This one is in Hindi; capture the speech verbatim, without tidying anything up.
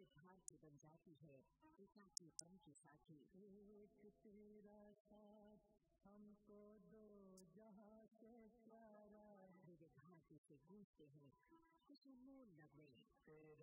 भारती बन जाती है एकाकी पन की साथी। एक तेरा साथ हमको दो जहां से प्यारा। विविध भारती से गूंजते हैं कुछ अनमोल नगमे।